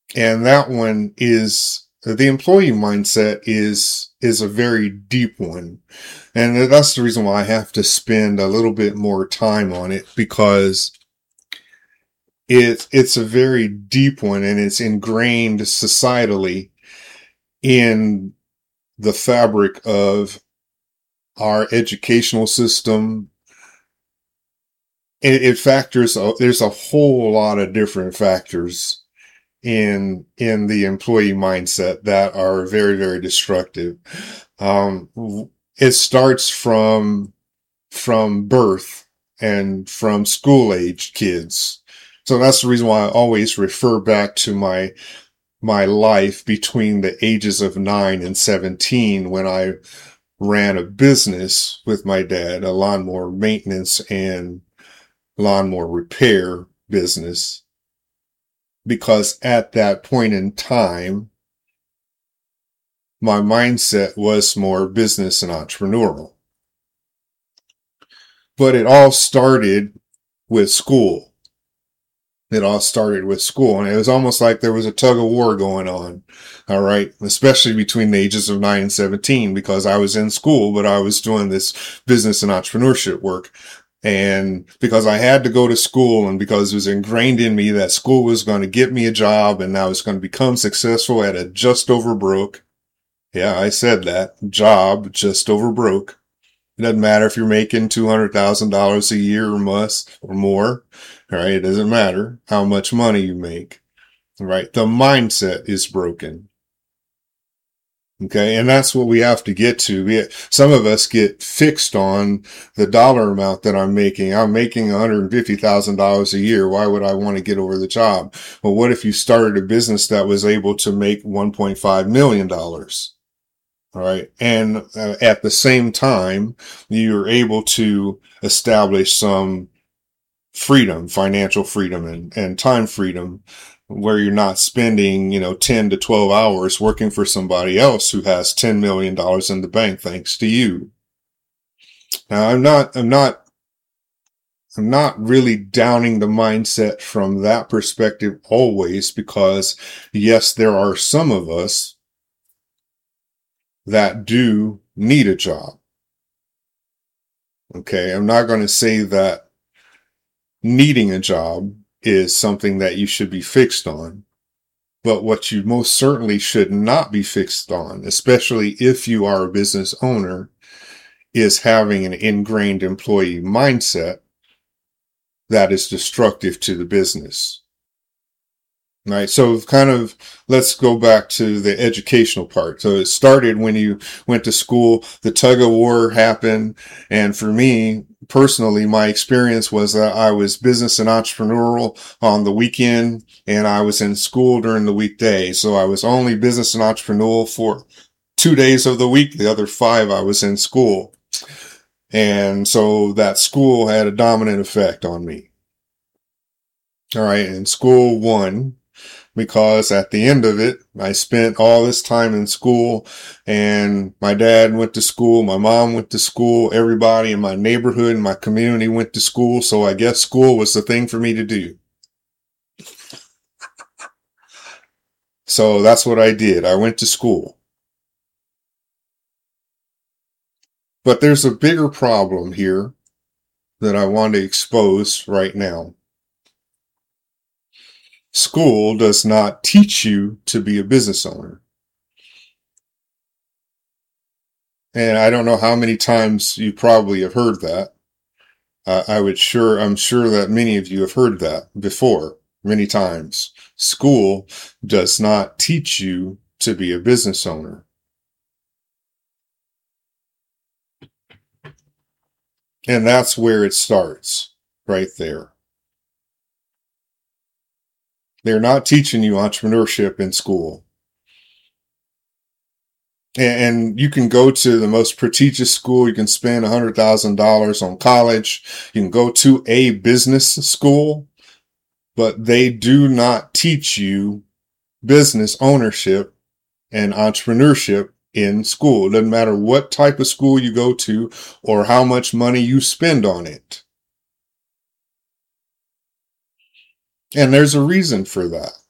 And that one is the employee mindset is a very deep one. And that's the reason why I have to spend a little bit more time on it, because it's a very deep one, and it's ingrained societally in the fabric of our educational system. It factors, there's a whole lot of different factors in the employee mindset that are very, very destructive. Um, it starts from birth and from school aged kids. So that's the reason why I always refer back to my life between the ages of 9 and 17, when I ran a business with my dad, a lawnmower maintenance and lawnmower repair business. Because at that point in time, my mindset was more business and entrepreneurial. But it all started with school. It all started with school, and it was almost like there was a tug of war going on. All right. Especially between the ages of 9 and 17, because I was in school, but I was doing this business and entrepreneurship work. And because I had to go to school, and because it was ingrained in me that school was going to get me a job, and I was going to become successful at a just over broke. Yeah, I said that. Job just over broke. It doesn't matter if you're making $200,000 a year or more. All right. It doesn't matter how much money you make. All right. The mindset is broken. Okay. And that's what we have to get to. Some of us get fixed on the dollar amount that I'm making. I'm making $150,000 a year. Why would I want to get over the job? Well, what if you started a business that was able to make $1.5 million? All right. And at the same time, you're able to establish some freedom, financial freedom and time freedom, where you're not spending, 10 to 12 hours working for somebody else who has $10 million in the bank, thanks to you. Now, I'm not really downing the mindset from that perspective always, because yes, there are some of us that do need a job. Okay. I'm not going to say that needing a job is something that you should be fixed on. But what you most certainly should not be fixed on, especially if you are a business owner, is having an ingrained employee mindset that is destructive to the business. Right. So let's go back to the educational part. So it started when you went to school, the tug of war happened. And for me personally, my experience was that I was business and entrepreneurial on the weekend, and I was in school during the weekday. So I was only business and entrepreneurial for 2 days of the week. The other 5 I was in school. And so that school had a dominant effect on me. All right. And school won, because at the end of it, I spent all this time in school, and my dad went to school, my mom went to school, everybody in my neighborhood and my community went to school. So I guess school was the thing for me to do. So that's what I did. I went to school. But there's a bigger problem here that I want to expose right now. School does not teach you to be a business owner. And I don't know how many times you probably have heard that. I'm sure that many of you have heard that before, many times. School does not teach you to be a business owner. And that's where it starts, right there. They're not teaching you entrepreneurship in school. And you can go to the most prestigious school. You can spend $100,000 on college. You can go to a business school, but they do not teach you business ownership and entrepreneurship in school. It doesn't matter what type of school you go to or how much money you spend on it. And there's a reason for that.